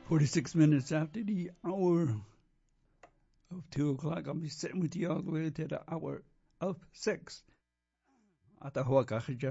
46 minutes after the hour of 2 o'clock. I'll be sitting with you all the way to the hour of 6. Atahualpa